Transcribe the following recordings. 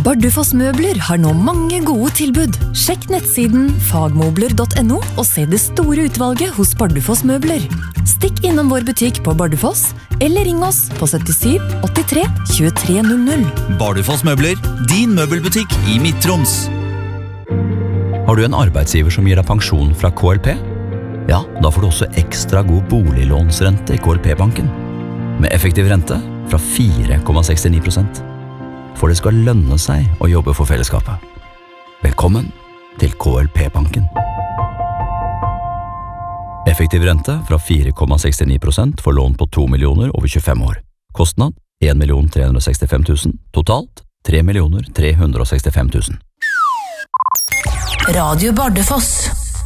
Bardufoss Møbler har nå mange gode tilbud. Sjekk nettsiden fagmobler.no og se det store utvalget hos Bardufoss Møbler. Stikk innom vår butikk på Bardufoss, eller ring oss på 77 83 2300. Bardufoss Møbler, din møbelbutikk i Midt-Troms. Har du en arbeidsgiver som gir deg pensjon fra KLP? Ja, da får du også ekstra god boliglånsrente i KLP-banken. Med effektiv rente fra 4,69%. For det skal lønne seg å jobbe for fellesskapet. Velkommen til KLP-banken. Effektiv rente fra 4,69% for lån på 2 millioner over 25 år. Kostnad 1 365 000. Totalt 3 365 000. Radio Bardufoss.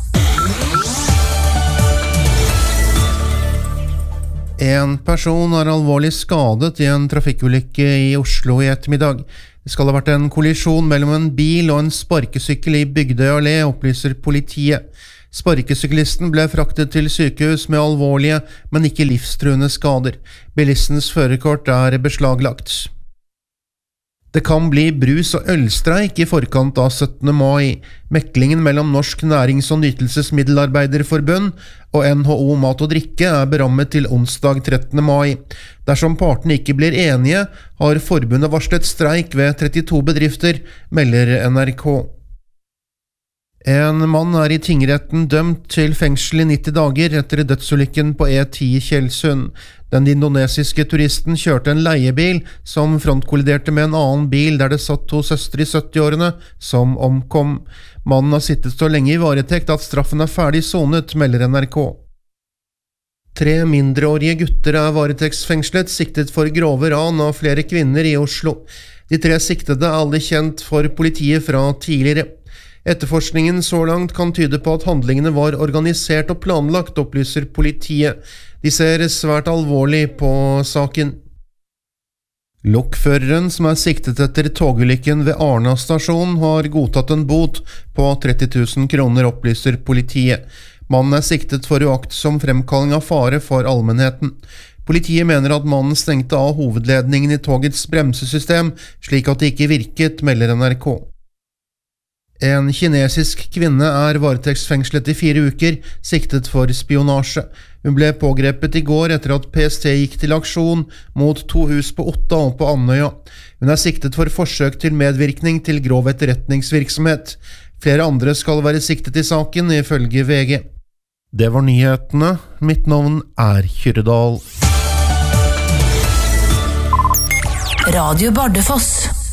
En person er alvorlig skadet i en trafikkulykke i Oslo i ettermiddag. Det skal ha vært en kollisjon mellom en bil og en sparkesykkel i Bygdøy allé, opplyser politiet. Sparkesyklisten ble fraktet til sykehus med alvorlige, men ikke livstruende skader. Bilistens førerkort er beslaglagt. Det kan bli brus- og ølstreik i forkant av 17. mai. Meklingen mellom Norsk Nærings- og Nytelsesmiddelarbeiderforbund og NHO Mat og Drikke er berammet til onsdag 13. mai. Dersom partene ikke blir enige, har forbundet varslet streik ved 32 bedrifter, melder NRK. En mann er i tingretten dømt til fengsel i 90 dager etter dødsulykken på E10 Tjeldsund. Den indonesiske turisten kjørte en leiebil som frontkolliderte med en annen bil der det satt 2 søstre i 70-årene som omkom. Mannen har sittet så lenge i varetekt at straffen er ferdig sonet, melder NRK. 3 mindreårige gutter er varetektsfengslet, siktet for grove ran av flere kvinner i Oslo. De 3 siktede er alle kjent for politiet fra tidligere. Etterforskningen så langt kan tyde på at handlingene var organisert og planlagt, opplyser politiet. De ser svært alvorlig på saken. Lokføreren som er siktet etter togulykken ved Arna stasjon har godtatt en bot på 30 000 kroner, opplyser politiet. Mannen er siktet for uaktsom fremkalling av fare for allmennheten. Politiet mener at mannen stengte av hovedledningen i togets bremsesystem, slik at det ikke virket, melder NRK. En kinesisk kvinne er varetektsfengslet i 4 uker, siktet for spionasje. Hun ble pågrepet i går etter at PST gikk til aksjon mot 2 hus på Otta og på Andøya. Hun er siktet for forsøk til medvirkning til grov etterretningsvirksomhet. Flere andre skal være siktet i saken, ifølge VG. Det var nyhetene. Mitt navn er Kyrredal. Radio Bardufoss.